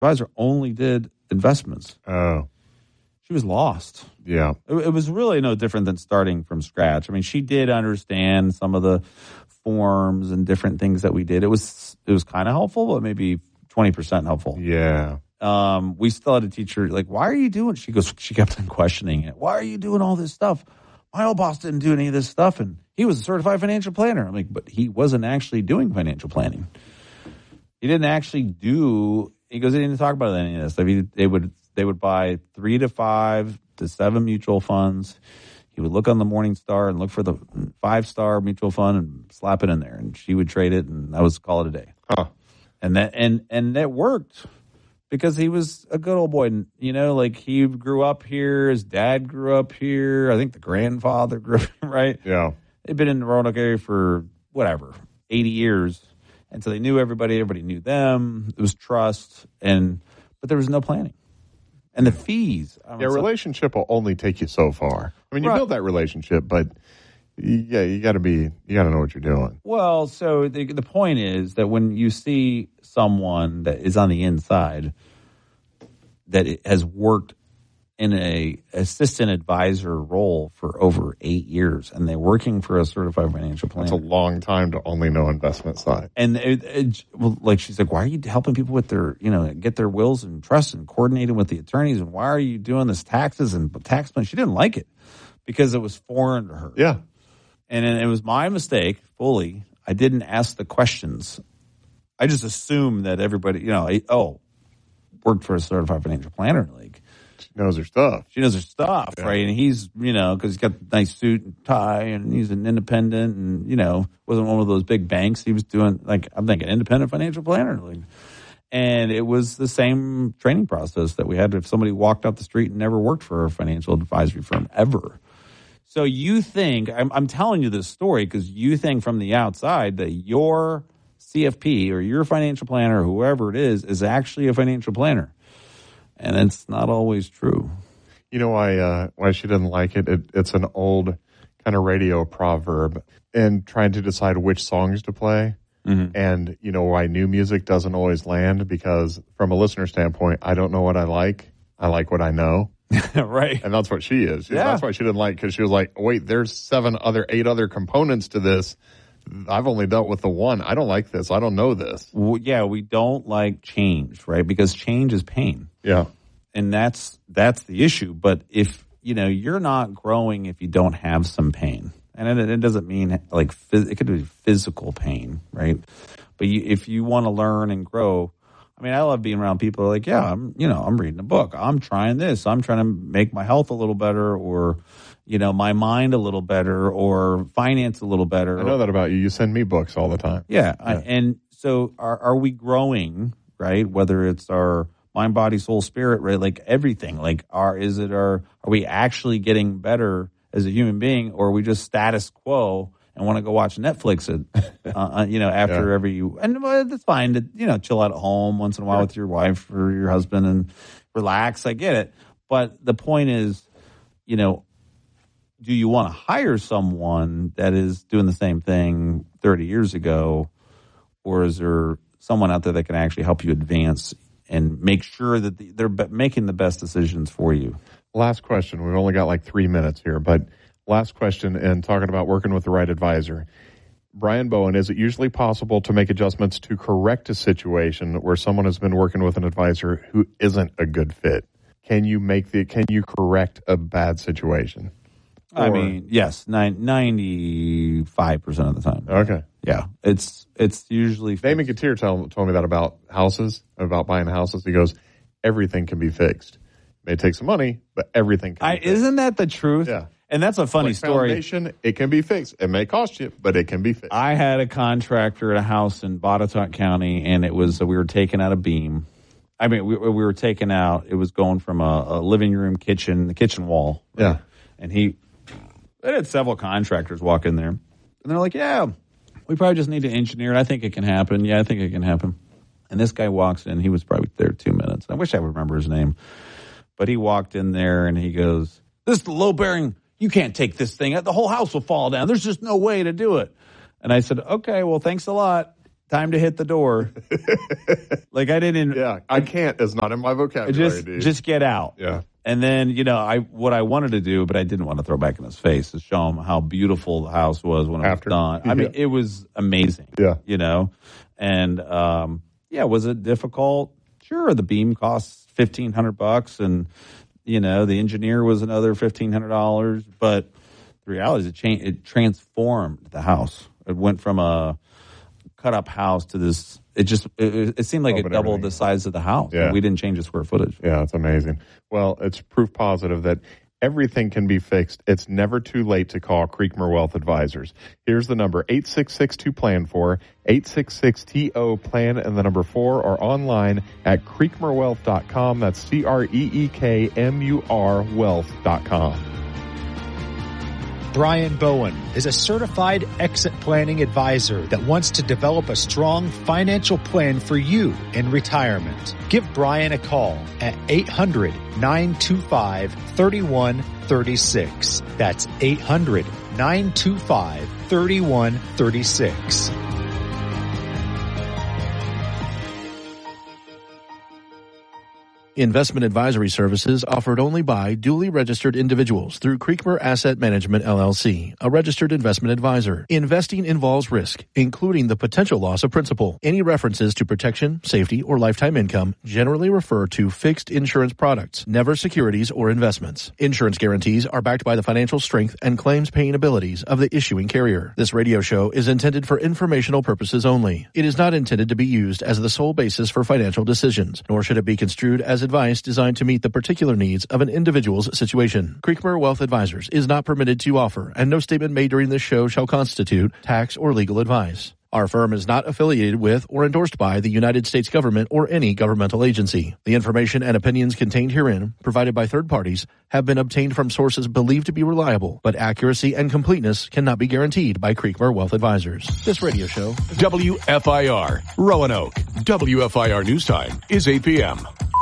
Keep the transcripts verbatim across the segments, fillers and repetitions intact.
advisor only did investments. Oh. She was lost. Yeah. It, it was really no different than starting from scratch. I mean, she did understand some of the forms and different things that we did. It was it was kind of helpful, but maybe twenty percent helpful. Yeah. Um, we still had a teacher, like, why are you doing? She goes, she kept on questioning it. Why are you doing all this stuff? My old boss didn't do any of this stuff, and he was a certified financial planner. I'm like, but he wasn't actually doing financial planning. He didn't actually do. He goes, he didn't talk about any of this. I mean, they would they would buy three to five to seven mutual funds. He would look on the Morningstar and look for the five star mutual fund and slap it in there, and she would trade it, and that was call it a day. Huh. And that and and that worked. Because he was a good old boy, you know, like he grew up here. His dad grew up here. I think the grandfather grew up, right? Yeah. They'd been in the Roanoke area for, whatever, eighty years. And so they knew everybody. Everybody knew them. It was trust. and But there was no planning. And the fees. I mean, yeah, so, relationship will only take you so far. I mean, you right. build that relationship, but yeah, you got to be, you got to know what you're doing. Well, so the, the point is that when you see someone that is on the inside that it has worked in a assistant advisor role for over eight years, and they're working for a certified financial planner. That's a long time to only know investment side. And it, it, well, like she's like, why are you helping people with their, you know, get their wills and trusts and coordinating with the attorneys? And why are you doing this taxes and tax plan? She didn't like it because it was foreign to her. Yeah. And it was my mistake, fully. I didn't ask the questions. I just assumed that everybody, you know, I, oh, worked for a certified financial planner. Like, she knows her stuff. She knows her stuff, yeah. Right? And he's, you know, because he's got the nice suit and tie, and he's an independent, and, you know, wasn't one of those big banks. He was doing, like, I'm thinking independent financial planner. Like, and it was the same training process that we had if somebody walked up the street and never worked for a financial advisory firm, ever. So you think, I'm, I'm telling you this story because you think from the outside that your C F P or your financial planner, whoever it is, is actually a financial planner. And it's not always true. You know why uh, why she didn't like it? it? It's an old kind of radio proverb. And trying to decide which songs to play. Mm-hmm. And you know why new music doesn't always land? Because from a listener standpoint, I don't know what I like. I like what I know. Right. And that's what she is. Yeah. That's why she didn't like, because she was like, wait, there's seven other, eight other components to this. I've only dealt with the one. I don't like this. I don't know this. Well, yeah, we don't like change, right? Because change is pain. Yeah. And that's that's the issue. But if, you know, you're not growing if you don't have some pain. And it, it doesn't mean like, it could be physical pain, right? But you, if you want to learn and grow, I mean, I love being around people like, yeah, I'm, you know, I'm reading a book. I'm trying this. I'm trying to make my health a little better, or, you know, my mind a little better, or finance a little better. I know that about you. You send me books all the time. Yeah. yeah. I, and so are, are we growing, right? Whether it's our mind, body, soul, spirit, right? Like everything. Like, are, is it our, are we actually getting better as a human being, or are we just status quo and want to go watch Netflix, uh, you know, after yeah. every, and well, that's fine to, you know, chill out at home once in a while sure. with your wife or your husband and relax. I get it. But the point is, you know, do you want to hire someone that is doing the same thing thirty years ago, or is there someone out there that can actually help you advance and make sure that the, they're making the best decisions for you? Last question. We've only got like three minutes here, but last question, and talking about working with the right advisor. Brian Bowen, is it usually possible to make adjustments to correct a situation where someone has been working with an advisor who isn't a good fit? Can you make the, can you correct a bad situation? Or, I mean, yes, ninety-five percent of the time. Okay. Yeah. It's, it's usually. Damon Katir told, told me that about houses, about buying houses. He goes, everything can be fixed. It may take some money, but everything can I, be fixed. Isn't that the truth? Yeah. And that's a funny like story. Foundation, it can be fixed. It may cost you, but it can be fixed. I had a contractor at a house in Botetourt County, and it was, we were taking out a beam. I mean, we, we were taking out, it was going from a, a living room, kitchen, the kitchen wall. Right? Yeah. And he, they had several contractors walk in there, and they're like, yeah, we probably just need to engineer it. I think it can happen. Yeah, I think it can happen. And this guy walks in. He was probably there two minutes. I wish I would remember his name. But he walked in there, and he goes, this is the low-bearing. You can't take this thing. The whole house will fall down. There's just no way to do it. And I said, okay, well, thanks a lot. time to hit the door. Like I didn't. Yeah, I can't is not in my vocabulary, just, dude. Just get out. Yeah. And then, you know, I what I wanted to do, but I didn't want to throw back in his face, is show him how beautiful the house was when it After. was done. I Yeah. mean, it was amazing. Yeah. You know? And, um, yeah, was it difficult? Sure, the beam costs fifteen hundred bucks, and, you know, the engineer was another fifteen hundred dollars. But the reality is it, cha- it transformed the house. It went from a cut-up house to this. It just it, it seemed like it doubled everything. The size of the house. Yeah. We didn't change the square footage. Yeah, it's amazing. Well, it's proof positive that everything can be fixed. It's never too late to call Creekmer Wealth Advisors. Here's the number, eight six six two plan four, eight six six T O plan and the number four, or online at creekmer wealth dot com. That's C R E E K M U R wealth dot com. Brian Bowen is a certified exit planning advisor that wants to develop a strong financial plan for you in retirement. Give Brian a call at eight hundred, nine two five, three one three six. That's eight hundred, nine two five, three one three six. Investment advisory services offered only by duly registered individuals through Creekmer Asset Management, L L C, a registered investment advisor. Investing involves risk, including the potential loss of principal. Any references to protection, safety, or lifetime income generally refer to fixed insurance products, never securities or investments. Insurance guarantees are backed by the financial strength and claims-paying abilities of the issuing carrier. This radio show is intended for informational purposes only. It is not intended to be used as the sole basis for financial decisions, nor should it be construed as advice designed to meet the particular needs of an individual's situation. Creekmer Wealth Advisors is not permitted to offer, and no statement made during this show shall constitute tax or legal advice. Our firm is not affiliated with or endorsed by the United States government or any governmental agency. The information and opinions contained herein, provided by third parties, have been obtained from sources believed to be reliable, but accuracy and completeness cannot be guaranteed by Creekmer Wealth Advisors. This radio show, W F I R, Roanoke. W F I R News Time is eight p.m.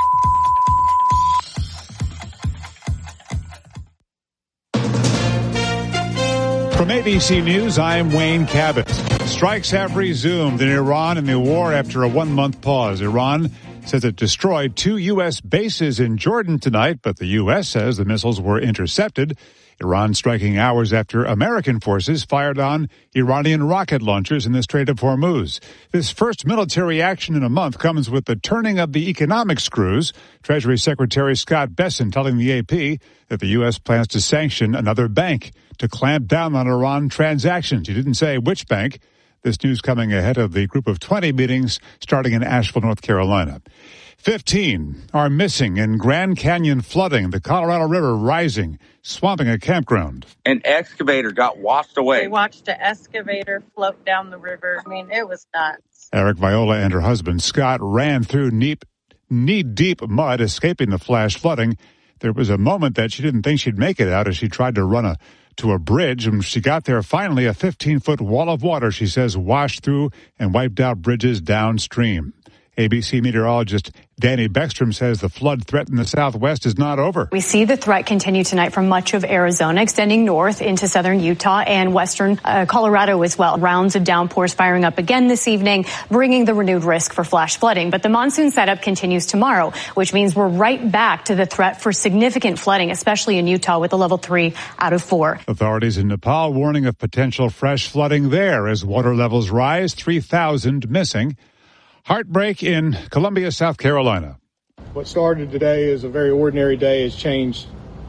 From A B C News, I'm Wayne Cabot. Strikes have resumed in Iran in the war after a one-month pause. Iran says it destroyed two U S bases in Jordan tonight, but the U S says the missiles were intercepted. Iran striking hours after American forces fired on Iranian rocket launchers in the Strait of Hormuz. This first military action in a month comes with the turning of the economic screws. Treasury Secretary Scott Bessent telling the A P that the U S plans to sanction another bank to clamp down on Iran transactions. He didn't say which bank. This news coming ahead of the Group of twenty meetings starting in Asheville, North Carolina. fifteen are missing in Grand Canyon flooding, the Colorado River rising, swamping a campground. An excavator got washed away. We watched an excavator float down the river. I mean, it was nuts. Eric Viola and her husband Scott ran through knee, knee-deep mud, escaping the flash flooding. There was a moment that she didn't think she'd make it out as she tried to run a to a bridge. And she got there, finally, a fifteen-foot wall of water, she says, washed through and wiped out bridges downstream. A B C meteorologist Danny Beckstrom says the flood threat in the southwest is not over. We see the threat continue tonight from much of Arizona, extending north into southern Utah and western uh, Colorado as well. Rounds of downpours firing up again this evening, bringing the renewed risk for flash flooding. But the monsoon setup continues tomorrow, which means we're right back to the threat for significant flooding, especially in Utah with a level three out of four. Authorities in Nepal warning of potential fresh flooding there as water levels rise, three thousand missing. Heartbreak in Columbia, South Carolina. What started today as a very ordinary day has changed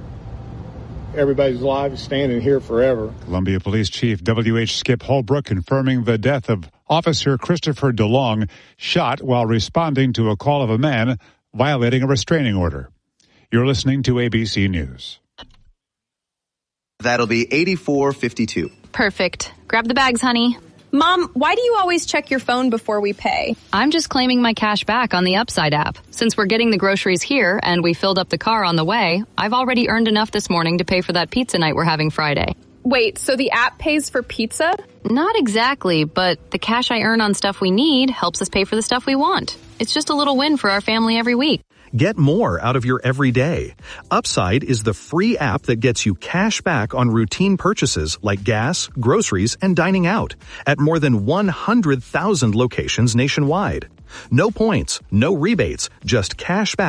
everybody's lives, standing here forever. Columbia Police Chief W H Skip Holbrook confirming the death of Officer Christopher DeLong, shot while responding to a call of a man violating a restraining order. You're listening to A B C News. That'll be eighty-four fifty-two. Perfect. Grab the bags, honey. Mom, why do you always check your phone before we pay? I'm just claiming my cash back on the Upside app. Since we're getting the groceries here and we filled up the car on the way, I've already earned enough this morning to pay for that pizza night we're having Friday. Wait, so the app pays for pizza? Not exactly, but the cash I earn on stuff we need helps us pay for the stuff we want. It's just a little win for our family every week. Get more out of your everyday. Upside is the free app that gets you cash back on routine purchases like gas, groceries, and dining out at more than one hundred thousand locations nationwide. No points, no rebates, just cash back